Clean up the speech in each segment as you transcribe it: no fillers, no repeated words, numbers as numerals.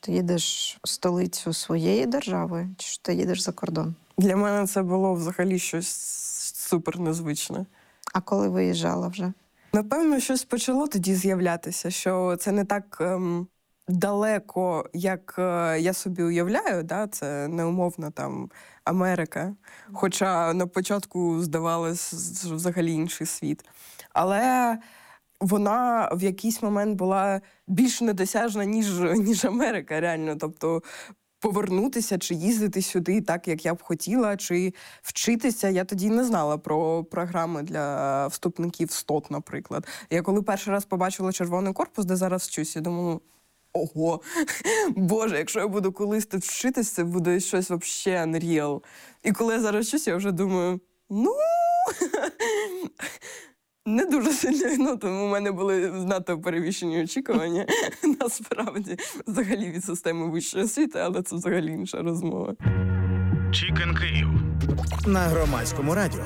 ти їдеш в столицю своєї держави, чи що ти їдеш за кордон? Для мене це було взагалі щось супер незвичне. А коли виїжджала вже? Напевно, щось почало тоді з'являтися, що це не так далеко, як я собі уявляю, да? Це неумовно там Америка. Хоча на початку здавалось, що взагалі інший світ. Але вона в якийсь момент була більш недосяжна, ніж Америка, реально. Тобто повернутися чи їздити сюди так, як я б хотіла, чи вчитися. Я тоді не знала про програми для вступників СТОТ, наприклад. Я коли перший раз побачила червоний корпус, де зараз вчусь, я думала, ого, Боже, якщо я буду колись тут вчитись, це буде щось взагалі unreal. І коли я зараз вчусь, я вже думаю, не дуже сильно, тому в мене були надто перевищені очікування, насправді, взагалі від системи вищої освіти, але це взагалі інша розмова. Чікен Київ. На Громадському радіо.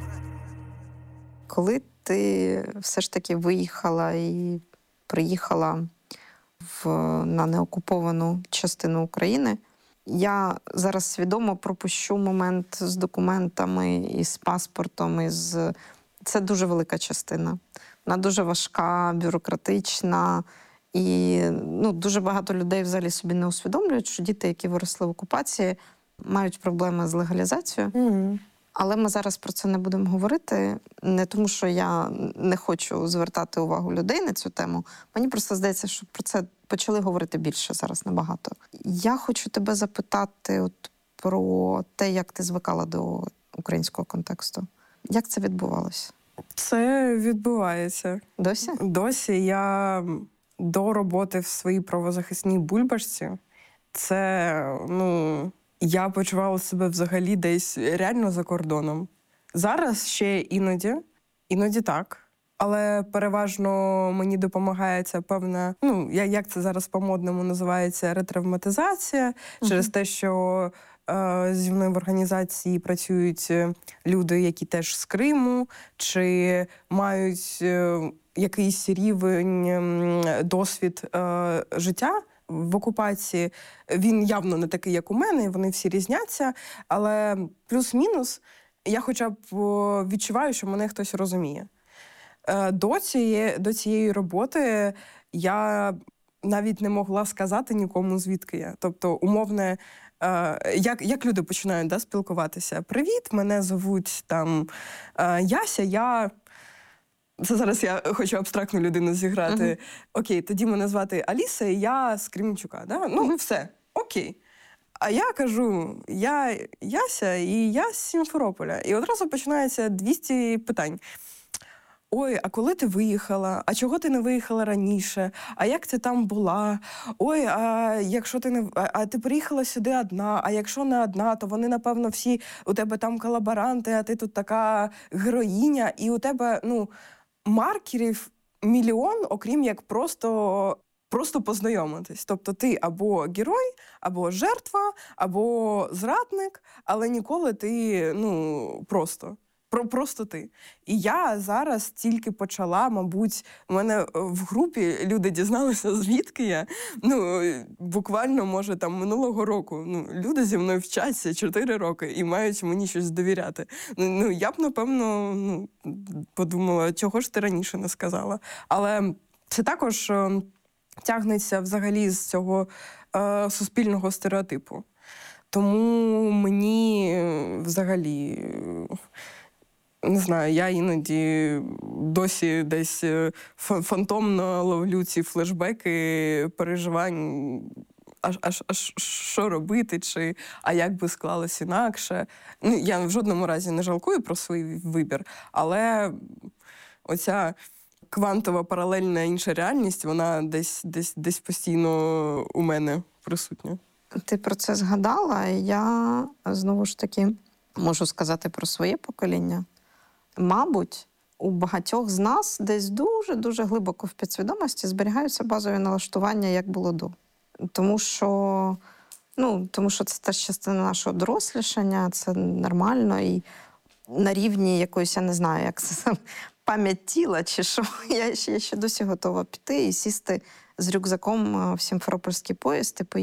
Коли ти все ж таки виїхала і приїхала на неокуповану частину України, я зараз свідомо пропущу момент з документами і з паспортом, Це дуже велика частина. Вона дуже важка, бюрократична. І дуже багато людей взагалі собі не усвідомлюють, що діти, які виросли в окупації, мають проблеми з легалізацією. Mm-hmm. Але ми зараз про це не будемо говорити. Не тому, що я не хочу звертати увагу людей на цю тему. Мені просто здається, що про це почали говорити більше зараз набагато. Я хочу тебе запитати про те, як ти звикала до українського контексту. Як це відбувалося? Це відбувається. Досі? Досі я до роботи в своїй правозахисній бульбашці, я почувала себе взагалі десь реально за кордоном. Зараз ще іноді так. Але переважно мені допомагає ця певна, як це зараз по-модному називається, ретравматизація, через те, що зі мною в організації працюють люди, які теж з Криму, чи мають якийсь рівень, досвід життя в окупації. Він явно не такий, як у мене, і вони всі різняться, але плюс-мінус я хоча б відчуваю, що мене хтось розуміє. До цієї роботи я навіть не могла сказати нікому, звідки я. Тобто, умовне, як люди починають спілкуватися. «Привіт, мене звуть Яся, Це зараз я хочу абстрактну людину зіграти. Окей, тоді мене звати Аліса, і я з Кременчука. Да? Все, окей. А я кажу, я Яся, і я з Сімферополя. І одразу починається 200 питань. Ой, а коли ти виїхала? А чого ти не виїхала раніше? А як ти там була? Ой, а якщо ти приїхала сюди одна, а якщо не одна, то вони, напевно, всі у тебе там колаборанти, а ти тут така героїня, і у тебе, маркерів мільйон, окрім як просто познайомитись. Тобто ти або герой, або жертва, або зрадник, але ніколи ти, просто ти. І я зараз тільки почала, мабуть, у мене в групі люди дізналися, звідки я. Буквально, може, минулого року. Люди зі мною вчаться 4 роки і мають мені щось довіряти. Я б, напевно, подумала, чого ж ти раніше не сказала. Але це також тягнеться взагалі з цього суспільного стереотипу. Тому мені взагалі... Не знаю, я іноді досі десь фантомно ловлю ці флешбеки переживань, аж що робити, а як би склалось інакше. Я в жодному разі не жалкую про свій вибір, але оця квантова паралельна інша реальність, вона десь постійно у мене присутня. Ти про це згадала, і я знову ж таки можу сказати про своє покоління. Мабуть, у багатьох з нас десь дуже-дуже глибоко в підсвідомості зберігаються базові налаштування, як було до. Тому що це теж частина нашого дорослішання, це нормально, і на рівні якоїсь, я не знаю, як це пам'ять тіла чи що, я ще досі готова піти і сісти з рюкзаком в Сімферопольський поїзд і поїхати